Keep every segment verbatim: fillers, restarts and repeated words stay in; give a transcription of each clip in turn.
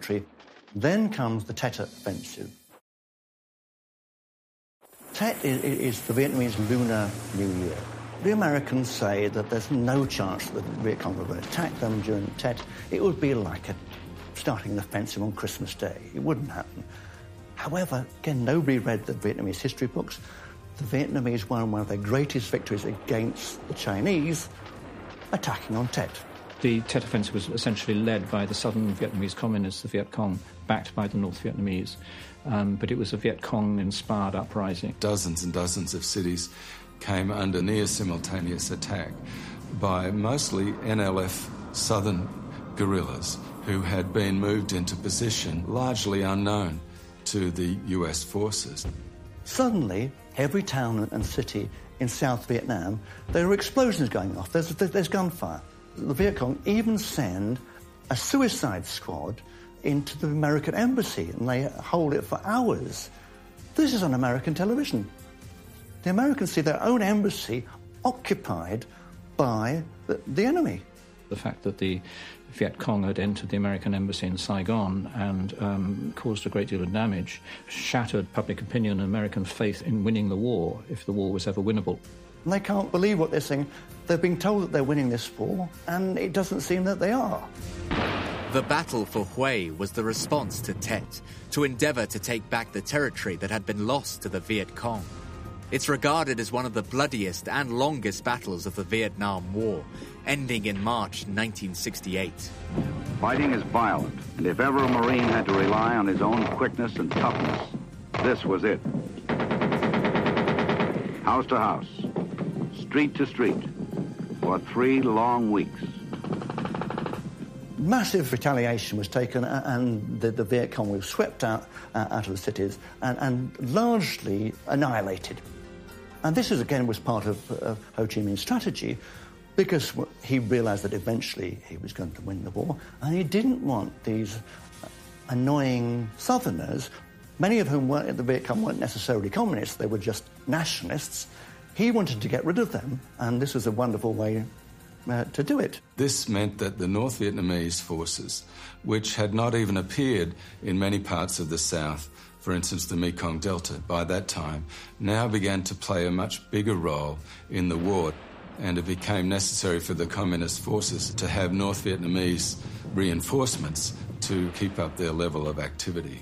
country. Then comes the Tet Offensive. Tet is, is the Vietnamese Lunar New Year. The Americans say that there's no chance that the Viet Cong would attack them during Tet. It would be like a, starting an offensive on Christmas Day. It wouldn't happen. However, again, nobody read the Vietnamese history books. The Vietnamese won one of their greatest victories against the Chinese, attacking on Tet. The Tet Offensive was essentially led by the southern Vietnamese communists, the Viet Cong, backed by the North Vietnamese. Um, but it was a Viet Cong-inspired uprising. Dozens and dozens of cities came under near-simultaneous attack by mostly N L F southern guerrillas who had been moved into position largely unknown to the U S forces. Suddenly, every town and city in South Vietnam, there are explosions going off. There's, there's gunfire. The Viet Cong even send a suicide squad into the American embassy, and they hold it for hours. This is on American television. The Americans see their own embassy occupied by the, the enemy. The fact that the Viet Cong had entered the American embassy in Saigon and um, caused a great deal of damage shattered public opinion and American faith in winning the war, if the war was ever winnable. And they can't believe what they're saying. They've been told that they're winning this war, and it doesn't seem that they are. The battle for Hue was the response to Tet, to endeavour to take back the territory that had been lost to the Viet Cong. It's regarded as one of the bloodiest and longest battles of the Vietnam War, ending in March nineteen sixty-eight. Fighting is violent, and if ever a Marine had to rely on his own quickness and toughness, this was it. House to house, street to street, for three long weeks. Massive retaliation was taken, and the, the Viet Cong was swept out, uh, out of the cities and, and largely annihilated. And this, is, again, was part of, of Ho Chi Minh's strategy, because he realised that eventually he was going to win the war, and he didn't want these annoying Southerners, many of whom weren't, the Viet Cong weren't necessarily communists, they were just nationalists. He wanted to get rid of them, and this was a wonderful way uh, to do it. This meant that the North Vietnamese forces, which had not even appeared in many parts of the South, for instance, the Mekong Delta, by that time, now began to play a much bigger role in the war. And it became necessary for the Communist forces to have North Vietnamese reinforcements to keep up their level of activity.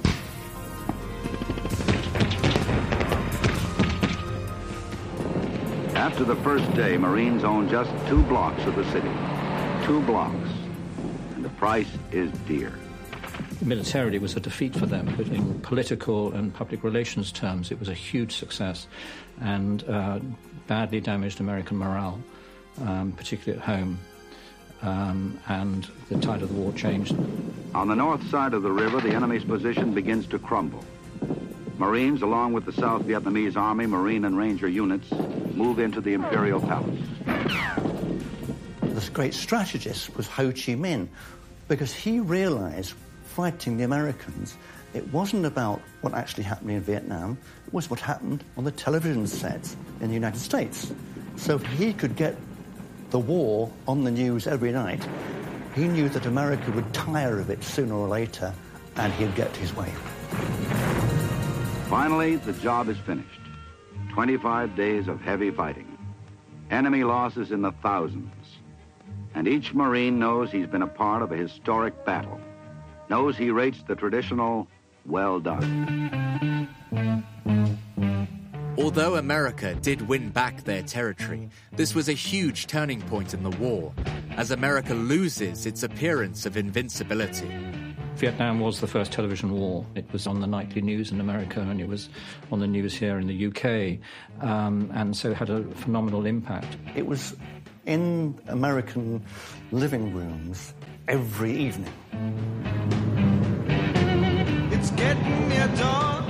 After the first day, Marines own just two blocks of the city. Two blocks. And the price is dear. Militarily, it was a defeat for them, but in political and public relations terms, it was a huge success and uh, badly damaged American morale, um, particularly at home. Um, and the tide of the war changed. On the north side of the river, the enemy's position begins to crumble. Marines, along with the South Vietnamese Army, Marine and Ranger units, move into the Imperial Palace. This great strategist was Ho Chi Minh, because he realised fighting the Americans, it wasn't about what actually happened in Vietnam, it was what happened on the television sets in the United States. So if he could get the war on the news every night, he knew that America would tire of it sooner or later, and he'd get his way. Finally, the job is finished. twenty-five days of heavy fighting. Enemy losses in the thousands. And each Marine knows he's been a part of a historic battle. Knows he rates the traditional, well done. Although America did win back their territory, this was a huge turning point in the war, as America loses its appearance of invincibility. Vietnam was the first television war. It was on the nightly news in America, and it was on the news here in the U K, um, and so it had a phenomenal impact. It was in American living rooms every evening. It's getting near dawn.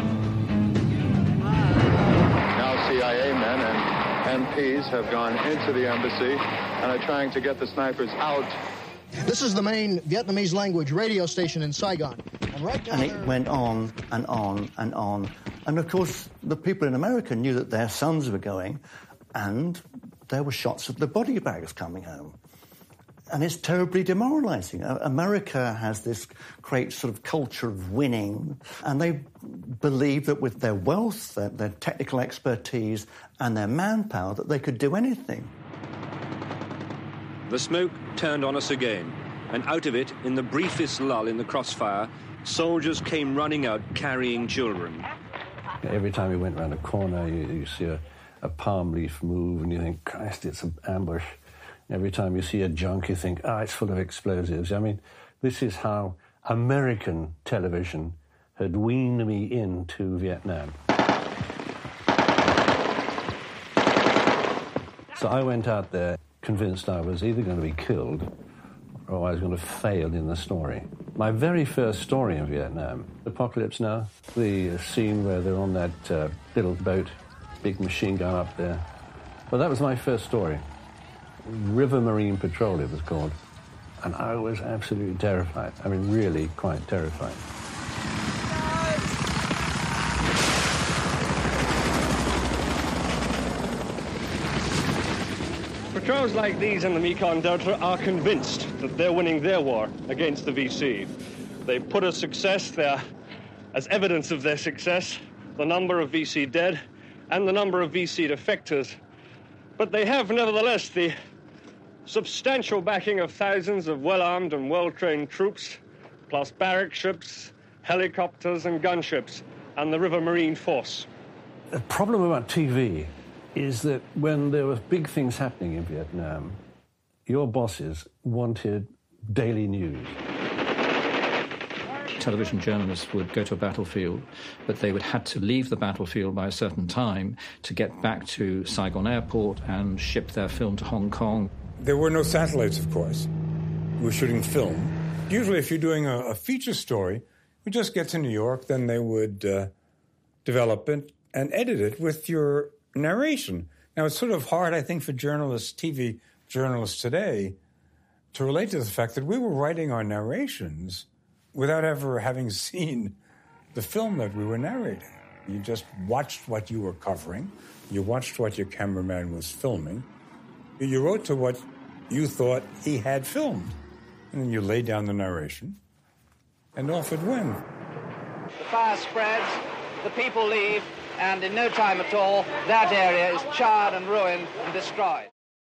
Now C I A men and M Ps have gone into the embassy and are trying to get the snipers out. This is the main Vietnamese language radio station in Saigon. And, right down and it there... went on and on and on. And of course, the people in America knew that their sons were going, and there were shots of the body bags coming home. And it's terribly demoralising. America has this great sort of culture of winning, and they believe that with their wealth, their, their technical expertise and their manpower, that they could do anything. The smoke turned on us again, and out of it, in the briefest lull in the crossfire, soldiers came running out carrying children. Every time you went around a corner, you, you see a, a palm leaf move, and you think, Christ, it's an ambush. Every time you see a junk, you think, ah, oh, it's full of explosives. I mean, this is how American television had weaned me into Vietnam. So I went out there convinced I was either going to be killed or I was going to fail in the story. My very first story in Vietnam, Apocalypse Now, the scene where they're on that uh, little boat, big machine gun up there. Well, that was my first story. River Marine Patrol, it was called. And I was absolutely terrified. I mean, really quite terrified. Patrols like these in the Mekong Delta are convinced that they're winning their war against the V C. They put as success there, as evidence of their success, the number of V C dead and the number of V C defectors. But they have, nevertheless, the substantial backing of thousands of well-armed and well-trained troops, plus barrack ships, helicopters and gunships, and the River Marine Force. The problem about T V is that when there were big things happening in Vietnam, your bosses wanted daily news. Television journalists would go to a battlefield, but they would have to leave the battlefield by a certain time to get back to Saigon Airport and ship their film to Hong Kong. There were no satellites, of course. We were shooting film. Usually if you're doing a, a feature story, you just get to New York, then they would uh, develop it and edit it with your narration. Now, it's sort of hard, I think, for journalists, T V journalists today, to relate to the fact that we were writing our narrations without ever having seen the film that we were narrating. You just watched what you were covering. You watched what your cameraman was filming. You wrote to what you thought he had filmed. And then you laid down the narration, and off it went. The fire spreads, the people leave, and in no time at all, that area is charred and ruined and destroyed.